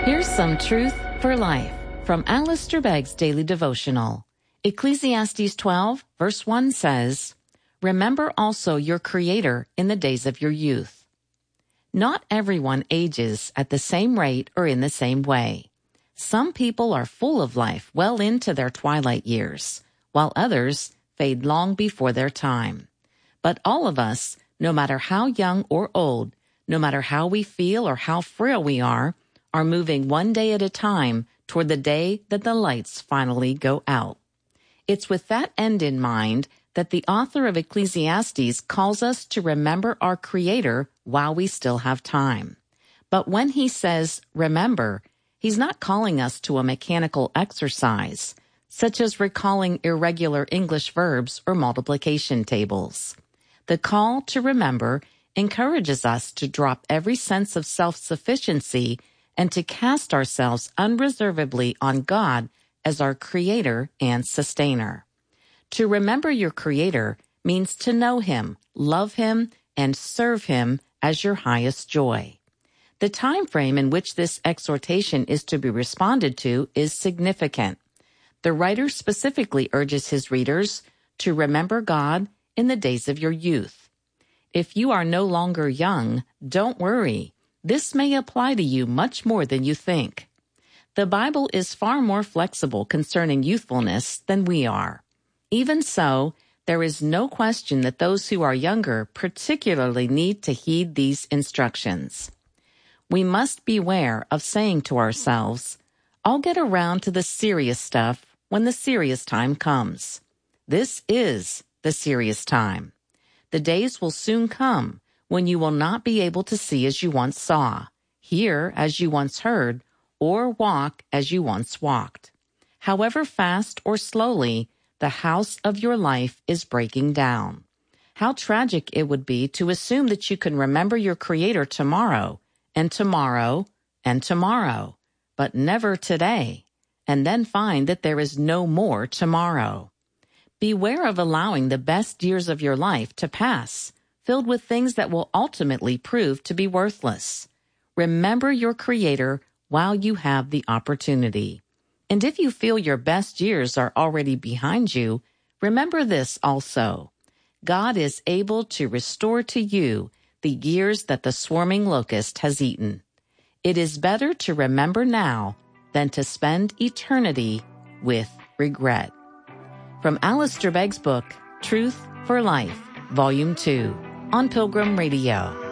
Here's some truth for life from Alistair Begg's Daily Devotional. Ecclesiastes 12, verse 1 says, "Remember also your Creator in the days of your youth." Not everyone ages at the same rate or in the same way. Some people are full of life well into their twilight years, while others fade long before their time. But all of us, no matter how young or old, no matter how we feel or how frail we are moving one day at a time toward the day that the lights finally go out. It's with that end in mind that the author of Ecclesiastes calls us to remember our Creator while we still have time. But when he says remember, he's not calling us to a mechanical exercise, such as recalling irregular English verbs or multiplication tables. The call to remember encourages us to drop every sense of self-sufficiency and to cast ourselves unreservedly on God as our Creator and Sustainer. To remember your Creator means to know Him, love Him, and serve Him as your highest joy. The time frame in which this exhortation is to be responded to is significant. The writer specifically urges his readers to remember God in the days of your youth. If you are no longer young, don't worry. This may apply to you much more than you think. The Bible is far more flexible concerning youthfulness than we are. Even so, there is no question that those who are younger particularly need to heed these instructions. We must beware of saying to ourselves, "I'll get around to the serious stuff when the serious time comes." This is the serious time. The days will soon come when you will not be able to see as you once saw, hear as you once heard, or walk as you once walked. However fast or slowly, the house of your life is breaking down. How tragic it would be to assume that you can remember your Creator tomorrow, and tomorrow, and tomorrow, but never today, and then find that there is no more tomorrow. Beware of allowing the best years of your life to pass, filled with things that will ultimately prove to be worthless. Remember your Creator while you have the opportunity. And if you feel your best years are already behind you, remember this also. God is able to restore to you the years that the swarming locust has eaten. It is better to remember now than to spend eternity with regret. From Alistair Begg's book, Truth for Life, Volume 2, on Pilgrim Radio.